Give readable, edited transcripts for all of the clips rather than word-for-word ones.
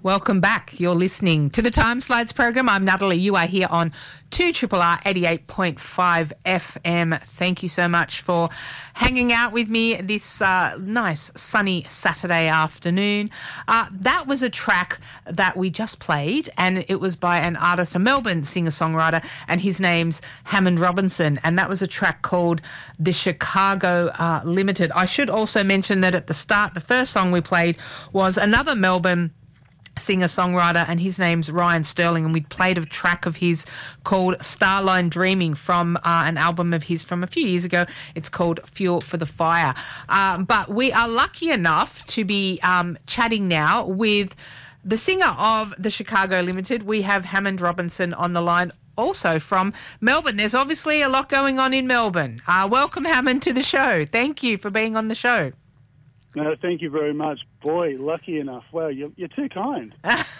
Welcome back. You're listening to the Time Slides program. I'm Natalie. You are here on 2RRR 88.5 FM. Thank you so much for hanging out with me this nice sunny Saturday afternoon. That was a track that we just played, and it was by an artist, a Melbourne singer-songwriter, and his name's Hammond Robinson, and that was a track called The Chicago Limited. I should also mention that at the start, the first song we played was another Melbourne singer-songwriter, and his name's Ryan Sterling, and we played a track of his called Starline Dreaming from an album of his from a few years ago. It's called Fuel for the Fire. But we are lucky enough to be chatting now with the singer of the Chicago Limited. We have Hammond Robinson on the line, also from Melbourne. There's obviously a lot going on in Melbourne. Welcome, Hammond, to the show. Thank you for being on the show. No, thank you very much. Boy, lucky enough. Well, you're too kind.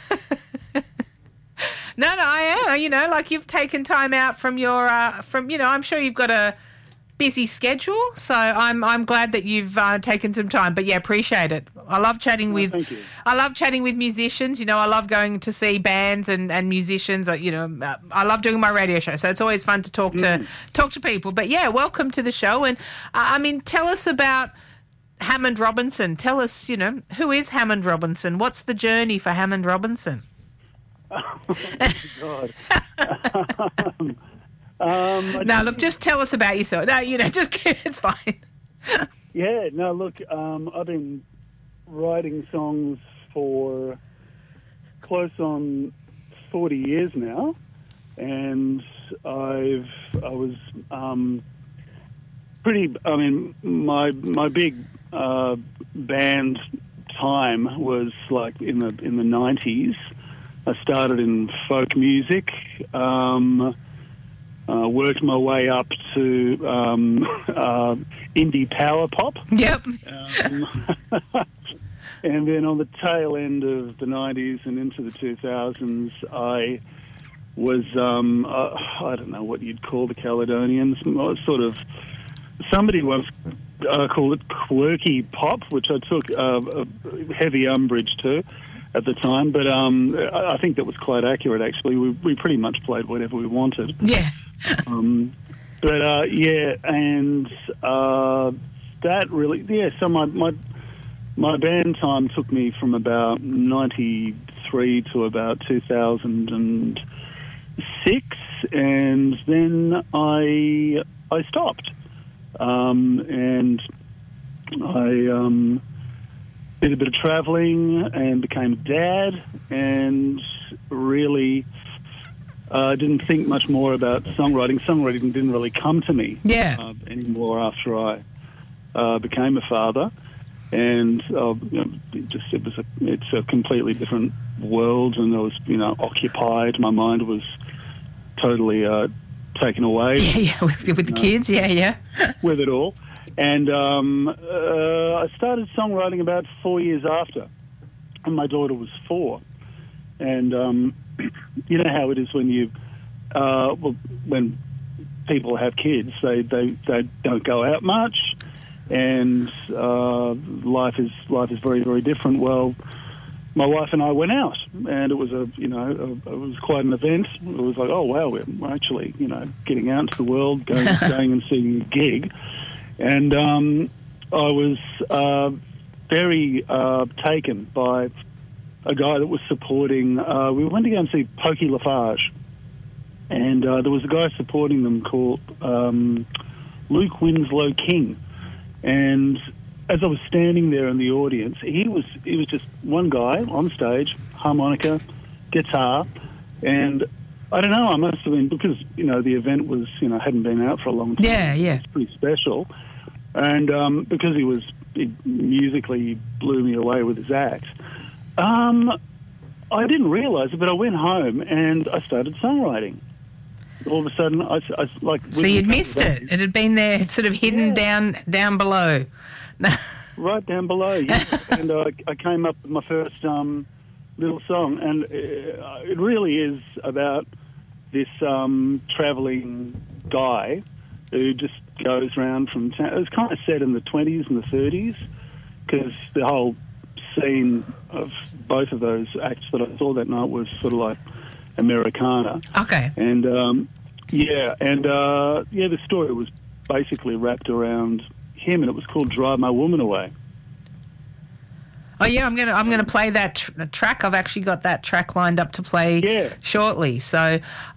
No, I am. You know, like you've taken time out from your, I'm sure you've got a busy schedule, so I'm glad that you've taken some time. But yeah, appreciate it. I love chatting thank you. I love chatting with musicians. You know, I love going to see bands and musicians. I love doing my radio show, so it's always fun to talk to people. But yeah, welcome to the show. And tell us about Hammond Robinson. Tell us, who is Hammond Robinson? What's the journey for Hammond Robinson? Oh, my God. No, look, just tell us about yourself. No, it's fine. Yeah, no, look, I've been writing songs for close on 40 years now, and my big band time was like in the 90s. I started in folk music, worked my way up to indie power pop. Yep. And then on the tail end of the 90s and into the 2000s, I was, I don't know what you'd call the Caledonians, sort of, somebody once called it quirky pop, which I took a heavy umbrage to at the time, but I think that was quite accurate, actually. We pretty much played whatever we wanted. Yeah. That really, so my band time took me from about 93 to about 2006, and then I stopped. And I did a bit of travelling and became a dad, and really didn't think much more about songwriting. Songwriting didn't really come to me anymore after I became a father, and it's a completely different world, and I was occupied. My mind was totally taken away. With the kids, with it all. And I started songwriting about 4 years after, and my daughter was 4. And you know how it is when when people have kids, they don't go out much, and life is very, very different. Well, my wife and I went out, and it was it was quite an event. It was like, oh wow, we're actually getting out into the world, going and seeing a gig, and I was very taken by a guy that was supporting. We went to go and see Pokey Lafarge, and there was a guy supporting them called Luke Winslow King, and as I was standing there in the audience, he was just one guy on stage, harmonica, guitar, and I don't know, I must have been, because, the event was, hadn't been out for a long time. Yeah. It's pretty special. And because he musically blew me away with his act, I didn't realise it, but I went home and I started songwriting. All of a sudden, I like... So you'd missed it. It had been there, sort of hidden down below. Right down below, yeah. And I came up with my first little song, and it really is about this travelling guy who just goes around from town. It was kind of set in the 20s and the 30s, because the whole scene of both of those acts that I saw that night was sort of like Americana. Okay. And the story was basically wrapped around him, and it was called "Drive My Woman Away." Oh yeah, I'm gonna play that track. I've actually got that track lined up to play shortly. So,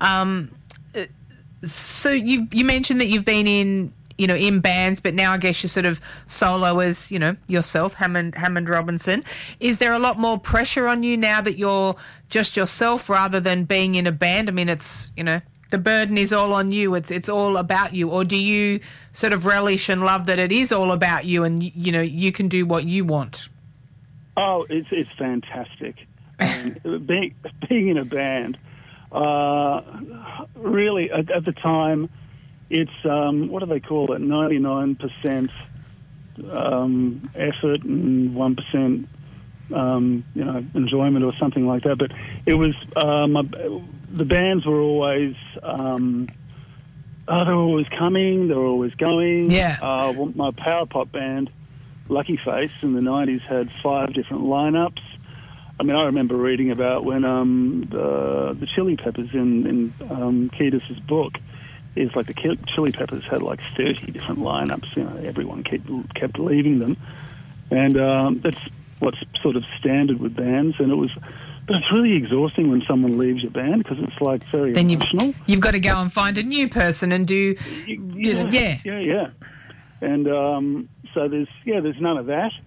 so you mentioned that you've been in bands, but now I guess you're sort of solo as yourself, Hammond Robinson. Is there a lot more pressure on you now that you're just yourself rather than being in a band? I mean, it's the burden is all on you. It's all about you, or do you sort of relish and love that it is all about you, and you can do what you want? Oh, it's fantastic. being in a band, really at the time, it's what do they call it? 99% effort and 1% enjoyment or something like that. But it was the bands were always they were always coming, they were always going. Yeah. My power pop band, Lucky Face, in the 90s had 5 different lineups. I mean, I remember reading about when the Chili Peppers in Kiedis's book is like the Chili Peppers had like 30 different lineups. Everyone kept leaving them, and that's what's sort of standard with bands. But it's really exhausting when someone leaves your band because it's like very emotional. You've got to go and find a new person and do, yeah. And so there's none of that.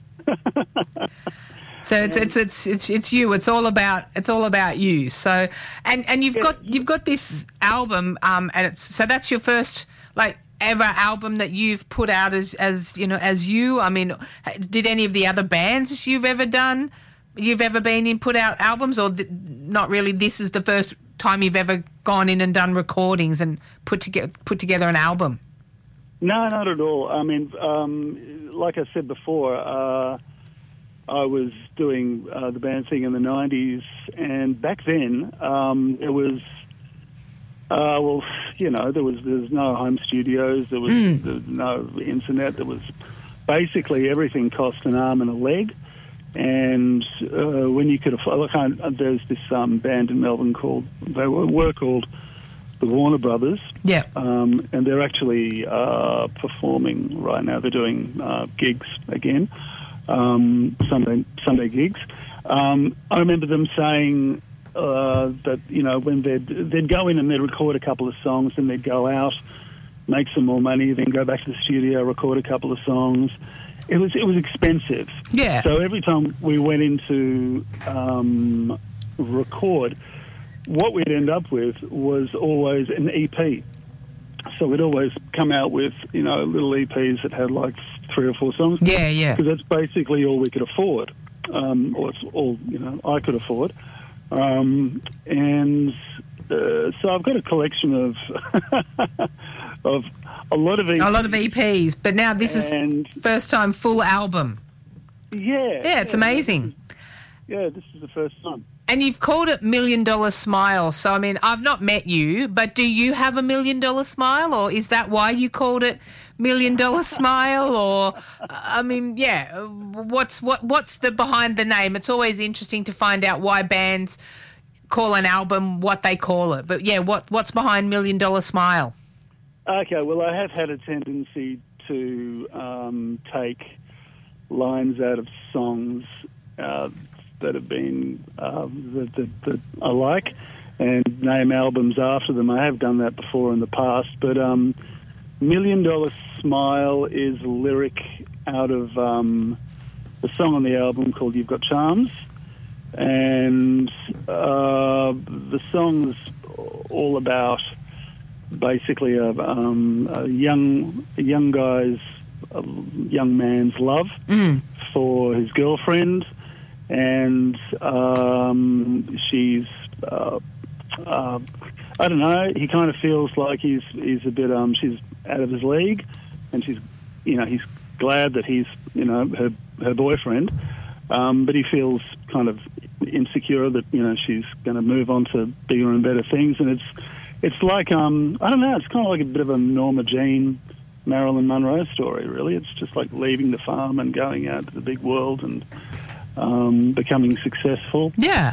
So it's you. It's all about you. So and you've got this album and so that's your first ever album that you've put out as you. I mean, did any of the other bands you've ever been in put out albums, or not really? This is the first time you've ever gone in and done recordings and put together an album. No, not at all. I mean, like I said before, I was doing the band thing in the 90s, and back then it was, there was no home studios, there was no internet, there was basically everything cost an arm and a leg, and when you could afford, there's this band in Melbourne called the Warner Brothers. Yeah. And they're actually performing right now. They're doing gigs again, Sunday gigs. I remember them saying that when they'd go in and they'd record a couple of songs, and they'd go out, make some more money, then go back to the studio, record a couple of songs. It was expensive. Yeah. So every time we went into record, what we'd end up with was always an EP. So we'd always come out with, little EPs that had like 3 or 4 songs. Yeah, yeah. Because that's basically all we could afford, or it's all, I could afford. So I've got a collection of of a lot of EPs. A lot of EPs, but now this is first time full album. Yeah. Yeah, it's amazing. This is the first time. And you've called it $1 Million Smile. So, I mean, I've not met you, but do you have a $1 Million Smile, or is that why you called it $1 Million Smile? Or, I mean, what's the behind the name? It's always interesting to find out why bands call an album what they call it. But, what's behind $1 Million Smile? Okay, well, I have had a tendency to take lines out of songs that have been that I like, and name albums after them. I have done that before in the past, but $1 Million Smile is a lyric out of the song on the album called You've Got Charms, and the song's all about basically a young man's love for his girlfriend. And she's, I don't know, he kind of feels like he's a bit, she's out of his league, and she's, he's glad that he's, her boyfriend, but he feels kind of insecure that, she's going to move on to bigger and better things. And it's like, I don't know, it's kind of like a bit of a Norma Jean, Marilyn Monroe story, really. It's just like leaving the farm and going out to the big world, and becoming successful. Yeah.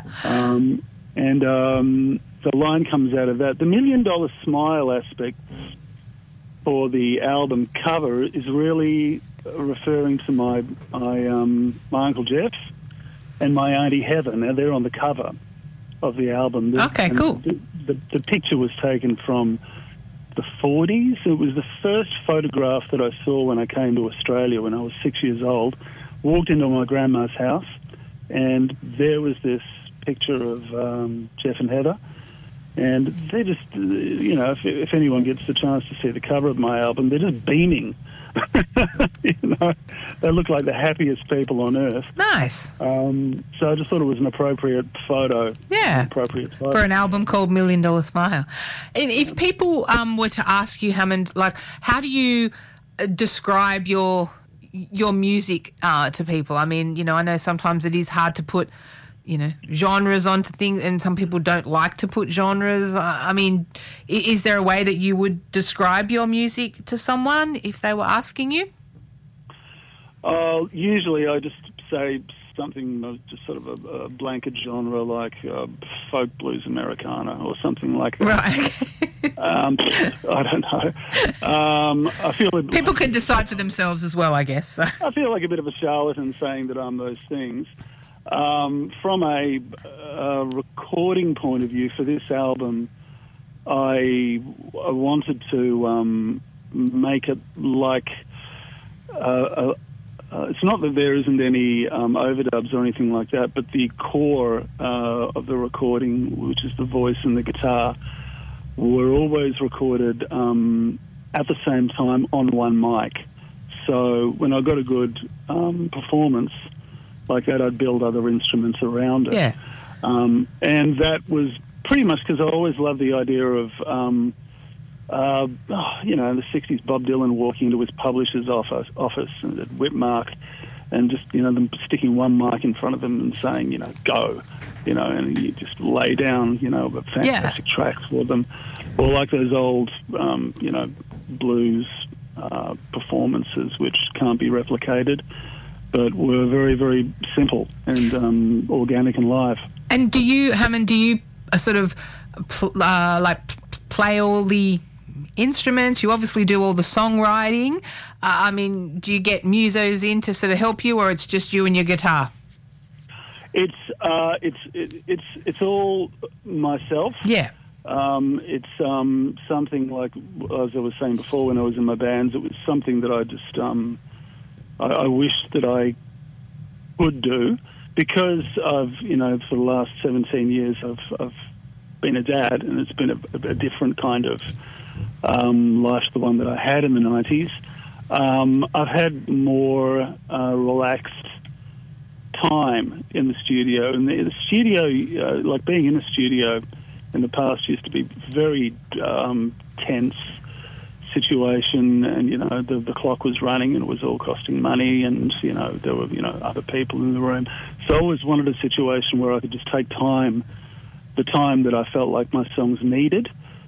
The line comes out of that. The $1 Million Smile aspect for the album cover is really referring to my Uncle Jeff and my Auntie Heather. Now, they're on the cover of the album. Okay, cool. The picture was taken from the 40s. It was the first photograph that I saw when I came to Australia when I was 6 years old. Walked into my grandma's house, and there was this picture of Jeff and Heather. And they're just, if anyone gets the chance to see the cover of my album, they're just beaming. They look like the happiest people on earth. Nice. So I just thought it was an appropriate photo. Yeah. For an album called $1 Million Smile. And if people were to ask you, Hammond, like, how do you describe your music to people? I mean, I know sometimes it is hard to put genres onto things, and some people don't like to put genres. I mean, is there a way that you would describe your music to someone if they were asking you? Usually I just say something, just sort of a blanket genre like folk blues Americana or something like that. Right. I don't know. I feel people can decide for themselves as well, I guess. So. I feel like a bit of a charlatan saying that I'm those things. From a recording point of view for this album, I wanted to make it like it's not that there isn't any overdubs or anything like that, but the core of the recording, which is the voice and the guitar, were always recorded at the same time on one mic. So when I got a good performance like that, I'd build other instruments around it. Yeah. And that was pretty much because I always loved the idea of, in the 60s, Bob Dylan walking into his publisher's office at Whitmark and just, them sticking one mic in front of them and saying, go, and you just lay down, a fantastic track for them. Or like those old, blues performances which can't be replicated, but were very, very simple and organic and live. And do you, Hammond, sort of play all the instruments? You obviously do all the songwriting. Do you get musos in to sort of help you, or it's just you and your guitar? It's all myself. Yeah. It's something like, as I was saying before, when I was in my bands, it was something that I just I wish that I could do, because I've, for the last 17 years, I've been a dad, and it's been a different kind of life to the one that I had in the 90s. I've had more relaxed time in the studio, and the studio, like being in the studio in the past, used to be very tense situation, and the clock was running and it was all costing money, and there were other people in the room. So I always wanted a situation where I could just take the time that I felt like my songs needed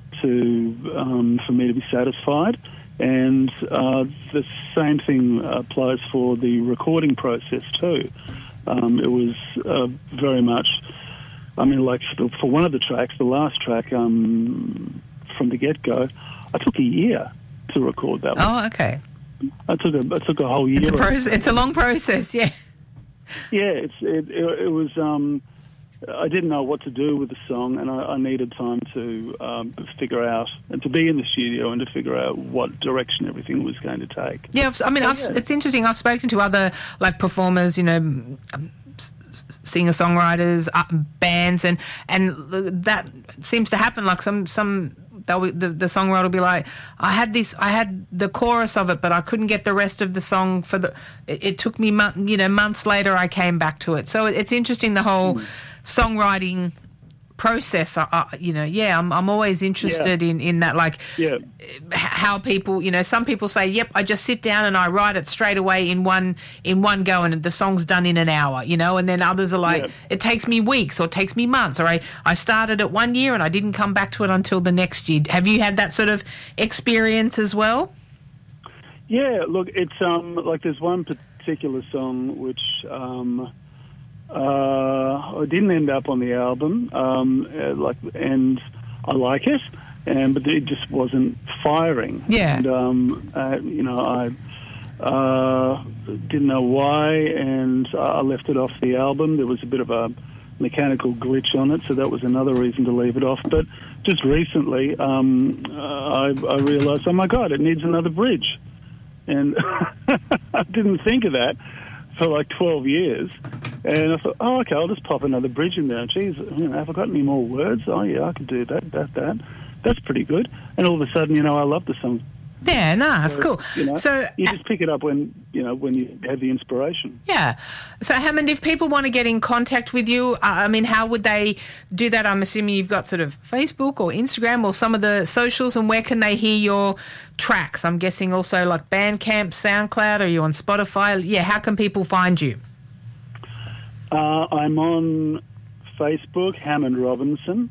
to for me to be satisfied. And the same thing applies for the recording process too. It was very much, like for one of the tracks, the last track, From the Get-Go, I took a year to record that one. Oh, okay. I took a whole year. It's a long process, yeah. Yeah, it was. I didn't know what to do with the song, and I needed time to figure out, and to be in the studio and to figure out what direction everything was going to take. Yeah, it's interesting. I've spoken to other performers, singer-songwriters, bands, and that seems to happen. Like some the songwriter will be like, I had the chorus of it, but I couldn't get the rest of the song it took me months later I came back to it. So it's interesting, the whole songwriting process. I'm always interested in that, how people, some people say, yep, I just sit down and I write it straight away in one go, and the song's done in an hour, and then others are like, it takes me weeks, or it takes me months, or I started it 1 year and I didn't come back to it until the next year. Have you had that sort of experience as well? Yeah, look, it's like there's one particular song which I didn't end up on the album, and I like it, but it just wasn't firing. Yeah. And I didn't know why, and I left it off the album. There was a bit of a mechanical glitch on it, so that was another reason to leave it off. But just recently, I realised, oh my God, it needs another bridge, and I didn't think of that for like 12 years. And I thought, oh, okay, I'll just pop another bridge in there. Geez, have I got any more words? Oh, yeah, I could do that. That's pretty good. And all of a sudden, I love the song. Yeah, no, that's cool. So you just pick it up when you have the inspiration. Yeah. So, Hammond, if people want to get in contact with you, how would they do that? I'm assuming you've got sort of Facebook or Instagram or some of the socials, and where can they hear your tracks? I'm guessing also like Bandcamp, SoundCloud. Are you on Spotify? Yeah, how can people find you? I'm on Facebook, Hammond Robinson,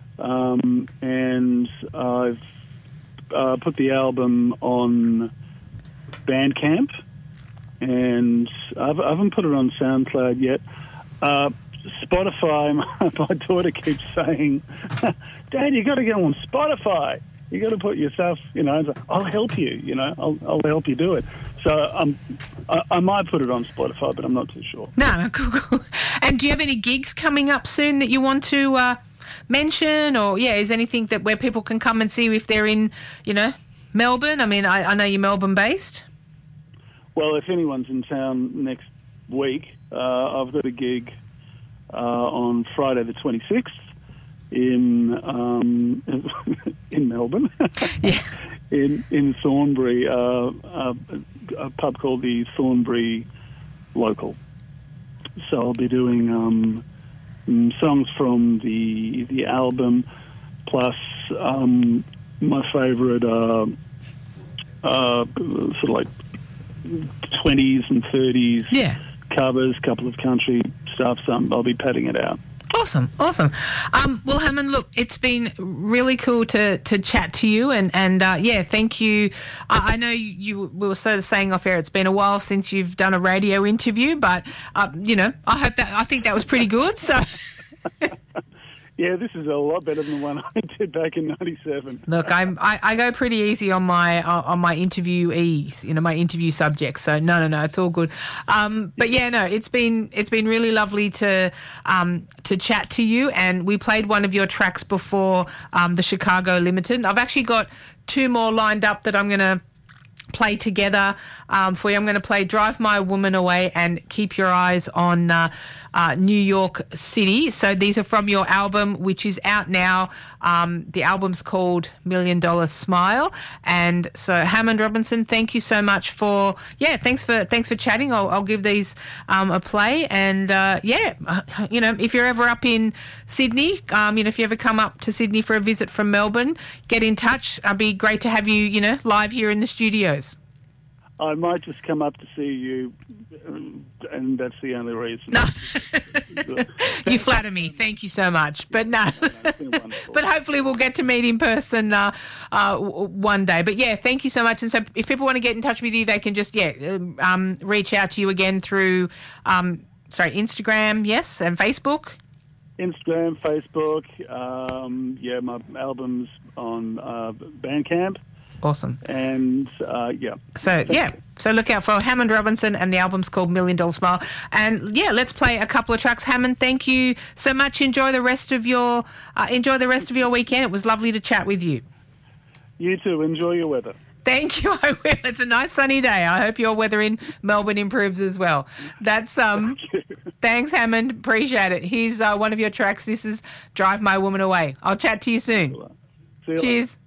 and I've put the album on Bandcamp, and I haven't put it on SoundCloud yet. Spotify, my daughter keeps saying, Dad, you got to go on Spotify. You got to put yourself, I'll help you, I'll help you do it. So I might put it on Spotify, but I'm not too sure. No, cool. And do you have any gigs coming up soon that you want to mention, or is anything that where people can come and see if they're in, Melbourne? I know you're Melbourne based. Well, if anyone's in town next week, I've got a gig on Friday the 26th in Melbourne, Yeah. in Thornbury, a pub called the Thornbury Local. So I'll be doing songs from the album, plus my favourite sort of like 20s and 30s covers, couple of country stuff. So I'll be padding it out. Awesome. Well, Hammond, look, it's been really cool to chat to you, and thank you. I know we were sort of saying off air, it's been a while since you've done a radio interview, but I think that was pretty good. So. Yeah, this is a lot better than the one I did back in '97. Look, I go pretty easy on my interviewees, my interview subjects. So no, it's all good. But it's been really lovely to chat to you. And we played one of your tracks before, the Chicago Limited. I've actually got two more lined up that I'm going to play together for you. I'm going to play Drive My Woman Away and Keep Your Eyes on New York City. So these are from your album, which is out now. The album's called $1 Million Smile. And so, Hammond Robinson, thank you so much for thanks for chatting. I'll give these a play. And if you're ever up in Sydney, if you ever come up to Sydney for a visit from Melbourne, get in touch. It'd be great to have you, live here in the studios. I might just come up to see you, and that's the only reason. No. You flatter me. Thank you so much. But no. It's been wonderful. But hopefully we'll get to meet in person one day. But thank you so much. And so if people want to get in touch with you, they can just reach out to you again through Instagram, yes, and Facebook. Instagram, Facebook. My album's on Bandcamp. Awesome. And, So look out for Hammond Robinson, and the album's called $1 Million Smile. And, let's play a couple of tracks. Hammond, thank you so much. Enjoy the rest of your weekend. It was lovely to chat with you. You too. Enjoy your weather. Thank you, I will. It's a nice sunny day. I hope your weather in Melbourne improves as well. That's Thanks, Hammond. Appreciate it. Here's one of your tracks. This is Drive My Woman Away. I'll chat to you soon. See you Cheers. Later.